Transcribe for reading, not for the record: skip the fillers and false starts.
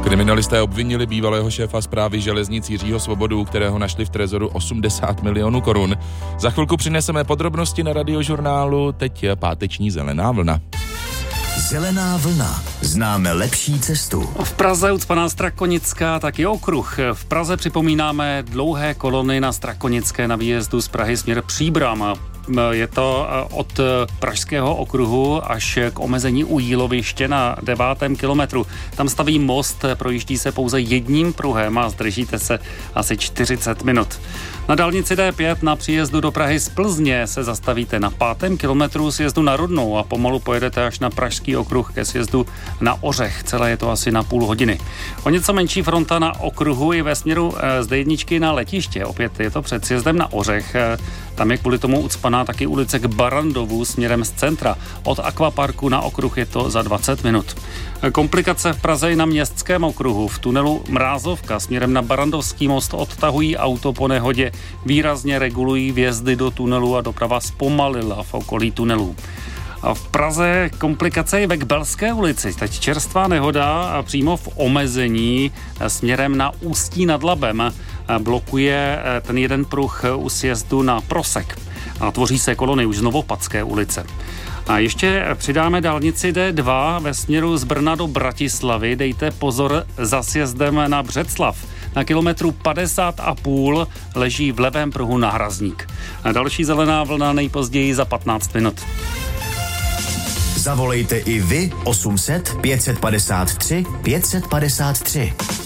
Kriminalisté obvinili bývalého šéfa správy železnic Jiřího Svobodu, kterého našli v trezoru 80 milionů korun. Za chvilku přineseme podrobnosti na Radiožurnálu, teď je páteční zelená vlna. Zelená vlna. Známe lepší cestu. V Praze ucpaná Strakonická, taky okruh. V Praze připomínáme dlouhé kolony na Strakonické na výjezdu z Prahy směr Příbram. Je to od pražského okruhu až k omezení u Jíloviště na 9. kilometru. Tam staví most, projíždí se pouze jedním pruhem a zdržíte se asi 40 minut. Na dálnici D5 na příjezdu do Prahy z Plzně se zastavíte na 5. kilometru sjezdu na Rudnou a pomalu pojedete až na pražský okruh ke sjezdu na Ořech. Celé je to asi na půl hodiny. O něco menší fronta na okruhu i ve směru z D1 na letiště. Opět je to před sjezdem na Ořech. Tam je kvůli tomu ucpaná taky ulice k Barandovu směrem z centra. Od akvaparku na okruh je to za 20 minut. Komplikace v Praze i na městském okruhu. V tunelu Mrázovka směrem na Barandovský most odtahují auto po nehodě. Výrazně regulují vjezdy do tunelu a doprava zpomalila v okolí tunelů. A v Praze komplikace i ve Kbelské ulici. Teď čerstvá nehoda a přímo v omezení směrem na Ústí nad Labem blokuje ten jeden pruh u sjezdu na Prosek. A tvoří se kolony už z Novopadské ulice. A ještě přidáme dálnici D2 ve směru z Brna do Bratislavy. Dejte pozor za sjezdem na Břeclav. Na kilometru 50,5 leží v levém pruhu nárazník. A další zelená vlna nejpozději za 15 minut. Zavolejte i vy 800 553 553.